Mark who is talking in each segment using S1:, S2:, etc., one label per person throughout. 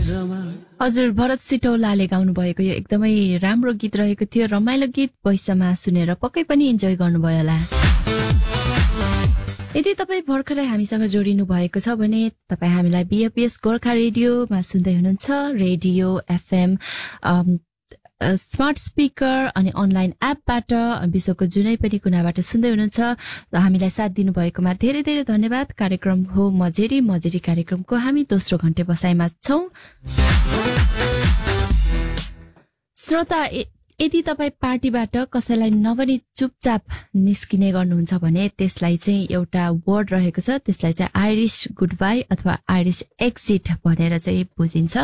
S1: हजुर भरत सिटौलाले गाउनु भएको यो एकदमै राम्रो गीत रहेको थियो। रमाइलो गीत वैशामा सुनेर पक्कै पनि इन्जोय गर्नुभयो होला। यदि तपाईँ भर्खरै हामीसँग जोडिनु भएको छ भने तपाईँ हामीलाई बीएफपीएस गोर्खा रेडियोमा सुन्दै हुनुहुन्छ। रेडियो एफएम स्मार्ट स्पिकर अनि अनलाइन एपबाट विश्वको जुनै पनि कुनाबाट सुन्दै हुनुहुन्छ। हामीलाई साथ दिनुभएकोमा धेरै धेरै धन्यवाद। कार्यक्रम हो मजेरी मजेरी कार्यक्रमको हामी दोस्रो घण्टे बसाइमा छौं। श्रोता, यदि तपाईँ पार्टीबाट कसैलाई नभनी चुपचाप निस्किने गर्नुहुन्छ भने त्यसलाई चाहिँ एउटा वर्ड रहेको छ, त्यसलाई चाहिँ आइरिश गुड बाई अथवा आइरिश एक्सिट भनेर चाहिँ बुझिन्छ।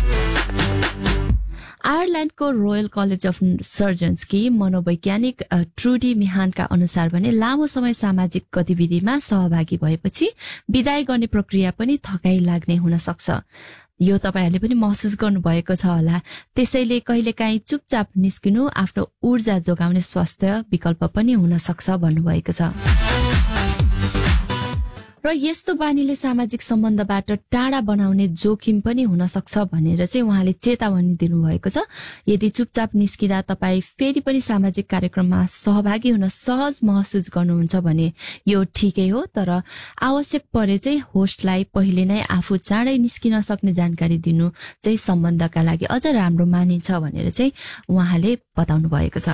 S1: आयरल्यान्डको रोयल कलेज अफ सर्जन्सकी मनोवैज्ञानिक ट्रुडी मिहानका अनुसार भने लामो समय सामाजिक गतिविधिमा सहभागी भएपछि विदाई गर्ने प्रक्रिया पनि थकाइ लाग्ने हुन सक्छ। यो तपाईहरुले पनि महसुस गर्नुभएको छ होला। त्यसैले कहिलेकाहीँ चुपचाप निस्किनु आफ्नो ऊर्जा जोगाउने स्वास्थ्य विकल्प पनि हुन सक्छ भन्नुभएको छ। र यस्तो बानीले सामाजिक सम्बन्धबाट टाढा बनाउने जोखिम पनि हुन सक्छ भनेर चाहिँ उहाँले चेतावनी दिनुभएको छ। यदि चुपचाप निस्किँदा तपाईँ फेरि पनि सामाजिक कार्यक्रममा सहभागी हुन सहज महसुस गर्नुहुन्छ भने यो ठिकै हो, तर आवश्यक परे चाहिँ होस्टलाई पहिले नै आफू चाँडै निस्किन सक्ने जानकारी दिनु चाहिँ सम्बन्धका लागि अझ राम्रो मानिन्छ भनेर चाहिँ उहाँले बताउनु भएको छ।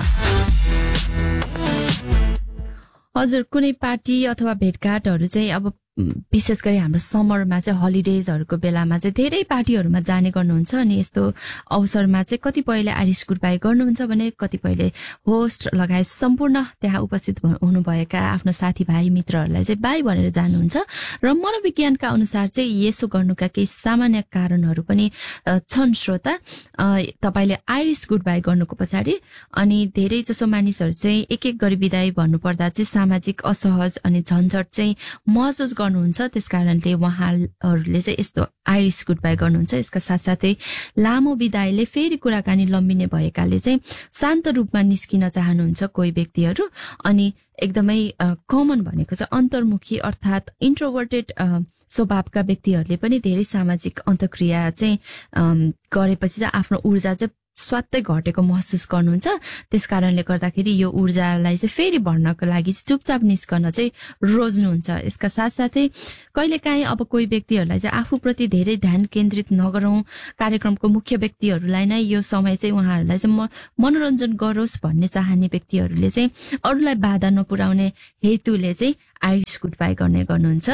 S1: हजुर, कुनै पार्टी अथवा भेटघाटहरू चाहिँ अब विशेष गरी हाम्रो समरमा चाहिँ हलिडेजहरूको बेलामा चाहिँ धेरै पार्टीहरूमा जाने गर्नुहुन्छ। अनि यस्तो अवसरमा चाहिँ कतिपयले आइरिश गुड बाई गर्नुहुन्छ भने कतिपयले होस्ट लगायत सम्पूर्ण त्यहाँ उपस्थित हुनुभएका आफ्नो साथीभाइ मित्रहरूलाई चाहिँ बाई भनेर जानुहुन्छ। र मनोविज्ञानका अनुसार चाहिँ यसो गर्नुका केही सामान्य कारणहरू पनि छन्। श्रोता, तपाईले आइरिश गुड बाई गर्नुको पछाडि अनि धेरै जसो मानिसहरू चाहिँ एक एक गरी विदाई भन्नुपर्दा चाहिँ सामाजिक असहज अनि झन्झट चाहिँ महसुस गर्नुहुन्छ। त्यसकारणले उहाँहरूले चाहिँ यस्तो आइरिश गुड बाई गर्नुहुन्छ। यसका साथसाथै लामो विदाईले फेरि कुराकानी लम्बिने भएकाले चाहिँ शान्त रूपमा निस्किन चाहनुहुन्छ कोही व्यक्तिहरू। अनि एकदमै कमन भनेको चाहिँ अन्तर्मुखी अर्थात् इन्ट्रोभर्टेड स्वभावका व्यक्तिहरूले पनि धेरै सामाजिक अन्तर्क्रिया चाहिँ गरेपछि चाहिँ आफ्नो ऊर्जा चाहिँ स्वात्तै घटेको महसुस गर्नुहुन्छ। त्यसकारणले गर्दाखेरि यो ऊर्जालाई चाहिँ फेरि भर्नको लागि चुपचाप निस्कन चाहिँ रोज्नुहुन्छ। यसका साथसाथै कहिलेकाहीँ अब कोही व्यक्तिहरूलाई चाहिँ आफूप्रति धेरै ध्यान केन्द्रित नगरौं, कार्यक्रमको मुख्य व्यक्तिहरूलाई नै यो समय चाहिँ उहाँहरूलाई चाहिँ मनोरञ्जन गरोस् भन्ने चाहने व्यक्तिहरूले चाहिँ अरूलाई बाधा नपुर्याउने हेतुले चाहिँ आइरिश गुड बाई गर्ने गर्नुहुन्छ।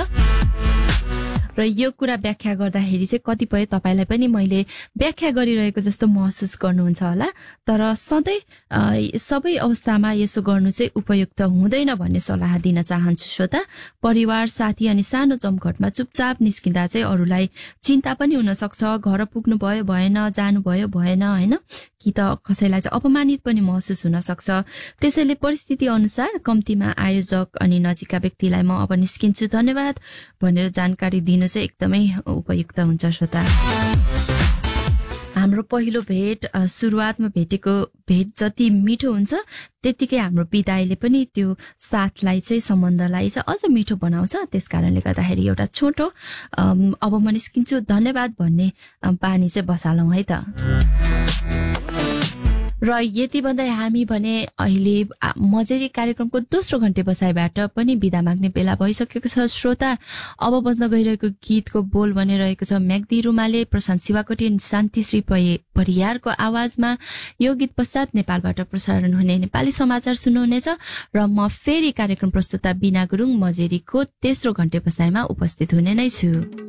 S1: र यो कुरा व्याख्या गर्दाखेरि चाहिँ कतिपय तपाईलाई पनि मैले व्याख्या गरिरहेको जस्तो महसुस गर्नुहुन्छ होला, तर सधैँ सबै अवस्थामा यसो गर्नु चाहिँ उपयुक्त हुँदैन भन्ने सल्लाह दिन चाहन्छु। श्रोता, परिवार, साथी अनि सानो जमघटमा चुपचाप निस्किँदा चाहिँ अरूलाई चिन्ता पनि हुन सक्छ। घर पुग्नु भयो भएन, जानु भयो भएन, हैन, कि त कसैलाई चाहिँ अपमानित पनि महसुस हुन सक्छ। त्यसैले परिस्थिति अनुसार कम्तीमा आयोजक अनि नजिकका व्यक्तिलाई म अब निस्किन्छु, धन्यवाद भनेर जानकारी दिनु चाहिँ एकदमै उपयुक्त हुन्छ। श्रोता, हाम्रो पहिलो भेट सुरुवातमा भेटेको भेट जति मिठो हुन्छ त्यतिकै हाम्रो विदाईले पनि त्यो साथलाई चाहिँ सम्बन्धलाई चाहिँ अझ मिठो बनाउँछ। त्यसकारणले गर्दाखेरि एउटा छोटो अब म निस्किन्छु धन्यवाद भन्ने बानी चाहिँ बसालौं है त। र यति भन्दै हामी भने अहिले मजेरी कार्यक्रमको दोस्रो घण्टे बसाइबाट पनि बिदा माग्ने बेला भइसकेको छ। श्रोता, अब बज्न गइरहेको गीतको बोल भने रहेको छ म्याग्दी रुमाले, प्रशान्त शिवाकोटी, शान्तिश्री परियारको आवाजमा। यो गीत पश्चात नेपालबाट प्रसारण हुने नेपाली समाचार सुन्नुहुनेछ र म फेरि कार्यक्रम प्रस्तुता बिना गुरुङ मजेरीको तेस्रो घण्टे बसाइमा उपस्थित हुने नै छु।